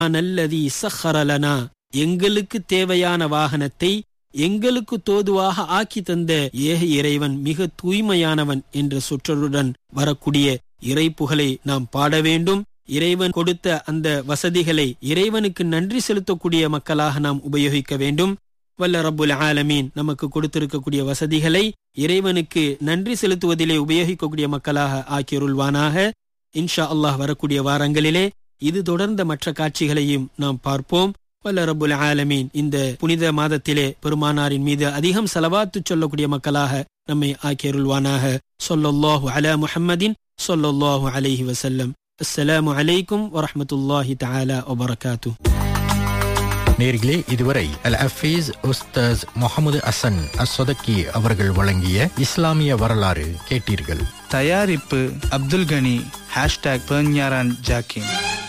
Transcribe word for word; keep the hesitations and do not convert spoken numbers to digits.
அல்லதி சஹர லனா, எங்களுக்கு தேவையான வாகனத்தை எங்களுக்கு தோதுவாக ஆக்கி தந்த ஏக இறைவன் மிக தூய்மையானவன் என்ற சொற்றொருடன் வரக்கூடிய இறை புகழை நாம் பாட வேண்டும். இறைவன் கொடுத்த அந்த வசதிகளை இறைவனுக்கு நன்றி செலுத்தக்கூடிய மக்களாக நாம் உபயோகிக்க வேண்டும். வல்ல ரப்புல் ஆலமீன் நமக்கு கொடுத்திருக்கக்கூடிய வசதிகளை இறைவனுக்கு நன்றி செலுத்துவதிலே உபயோகிக்கக்கூடிய மக்களாக ஆக்கியருள்வானாக. இன்ஷா அல்லாஹ் வரக்கூடிய வாரங்களிலே இது தொடர்ந்த மற்ற காட்சிகளையும் நாம் பார்ப்போம். வல்ல ரப்புல் ஆலமீன் இந்த புனித மாதத்திலே பெருமானாரின் மீது அதிகம் ஸலவாத்து சொல்லக்கூடிய மக்களாக நம்மை ஆக்கியருள்வானாக. ஸல்லல்லாஹு அலா முஹம்மதின் ஸல்லல்லாஹு அலைஹி வஸல்லம். அஸ்ஸலாமு அலைக்கும் வரஹ்மத்துல்லாஹி தஆலா வபரகாத்துஹு. நேர்களே, இதுவரை அல் ஹஃபீஸ் உஸ்தாஸ் முஹம்மது ஹசன் அஸ்ஸதகி அவர்கள் வழங்கிய இஸ்லாமிய வரலாறு கேட்டீர்கள். தயாரிப்பு அப்துல் கனி. ஹேஷ்டாக் பெர்ஞாரான் ஜாக்கிம்.